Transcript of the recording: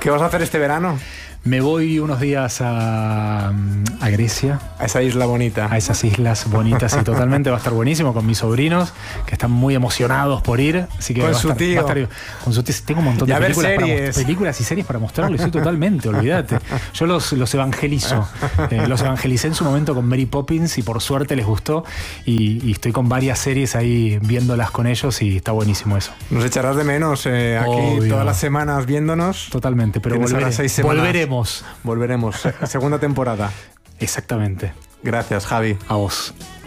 ¿Qué vas a hacer este verano? Me voy unos días a Grecia. A esa isla bonita. A esas islas bonitas y totalmente va a estar buenísimo con mis sobrinos, que están muy emocionados por ir. Así que con su tío. Con su tío. Tengo un montón de películas y series para mostrarles. Sí, totalmente, olvídate. Yo los evangelizo. Los evangelicé en su momento con Mary Poppins y por suerte les gustó. Y estoy con varias series ahí viéndolas con ellos y está buenísimo eso. Nos echarás de menos aquí obvio. Todas las semanas viéndonos. Totalmente, pero volveremos. Volveremos. Segunda temporada. Exactamente. Gracias, Javi. A vos.